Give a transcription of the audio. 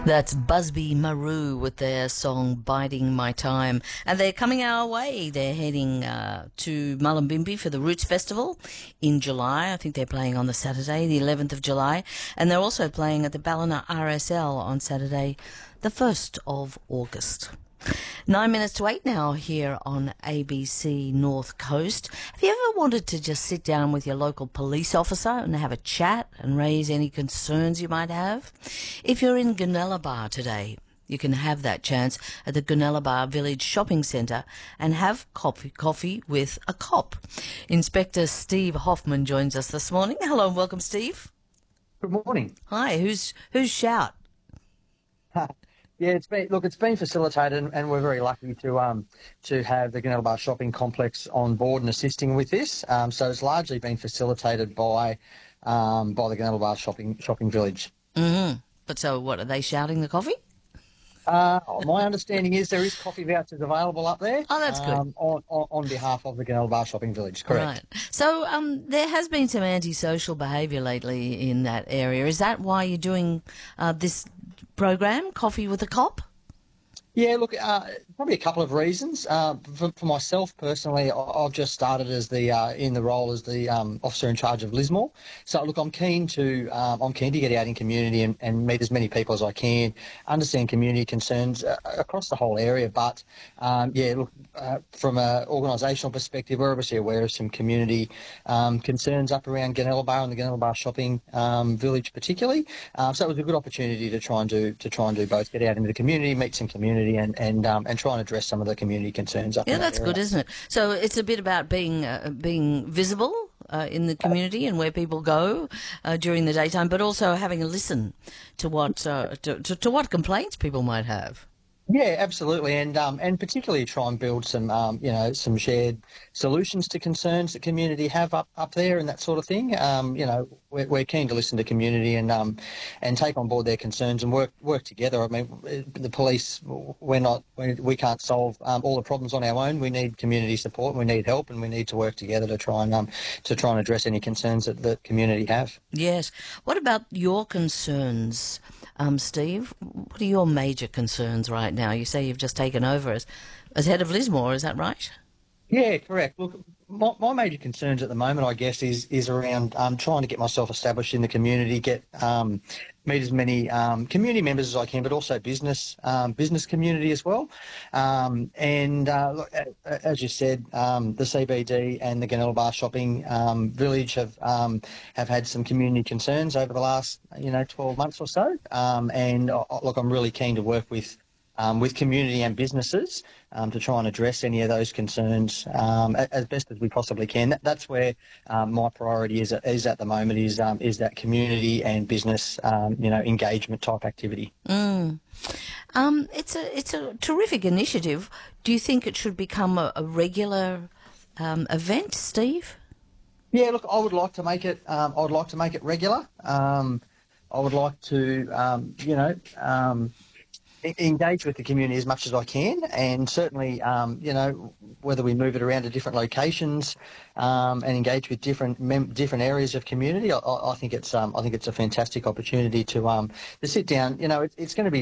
That's Busby Maru with their song Biding My Time. And they're coming our way. They're heading to Mullumbimby for the Roots Festival in July. I think they're playing on the Saturday, the 11th of July. And they're also playing at the Ballina RSL on Saturday, the 1st of August. 9 minutes to 8 now here on ABC North Coast. Have you ever wanted to just sit down with your local police officer and have a chat and raise any concerns you might have? If you're in Goonellabah today, you can have that chance at the Goonellabah Village Shopping Centre and have coffee with a cop. Inspector Steve Hoffman joins us this morning. Hello and welcome, Steve. Good morning. Hi, who's shout? Yeah, it's been facilitated, and we're very lucky to have the Goonellabah Shopping Complex on board and assisting with this. So it's largely been facilitated by the Goonellabah Shopping Village. Mm-hmm. But so what, are they shouting the coffee? My understanding is there is coffee vouchers available up there. Oh, that's good. On behalf of the Goonellabah Shopping Village, correct. Right. So there has been some antisocial behaviour lately in that area. Is that why you're doing this program, Coffee with a Cop? Yeah, look, probably a couple of reasons. For myself personally, I've just started as in the role as the officer in charge of Lismore. So look, I'm keen to get out in community and meet as many people as I can, understand community concerns across the whole area. But from an organisational perspective, we're obviously aware of some community concerns up around Goonellabah and the Goonellabah Shopping Village particularly. So it was a good opportunity to try and do both, get out into the community, meet some community. And try and address some of the community concerns up. Yeah, in that that's area. good, isn't it? So it's a bit about being visible in the community and where people go during the daytime, but also having a listen to what to what complaints people might have. Yeah, absolutely, and particularly try and build some some shared solutions to concerns that community have up there and that sort of thing. We're keen to listen to community and take on board their concerns and work together. I mean, the police, we can't solve all the problems on our own. We need community support, we need help, and we need to work together to try and address any concerns that the community have. Yes. What about your concerns, Steve? What are your major concerns right now? You say you've just taken over as head of Lismore, is that right? Yeah, correct. Look, my major concerns at the moment, I guess, is around trying to get myself established in the community, meet as many community members as I can, but also business community as well. Look, as you said, the CBD and the Goonellabah Shopping Village have had some community concerns over the last 12 months or so. Look, I'm really keen to work with community and businesses to try and address any of those concerns as best as we possibly can. That's where my priority is at the moment, is that community and business engagement type activity. It's a terrific initiative. Do you think it should become a regular event, Steve? Yeah, look, I would like to make it. I would like to make it regular. I would like to, engage with the community as much as I can, and certainly, whether we move it around to different locations and engage with different areas of community, I think it's a fantastic opportunity to sit down. It's going to be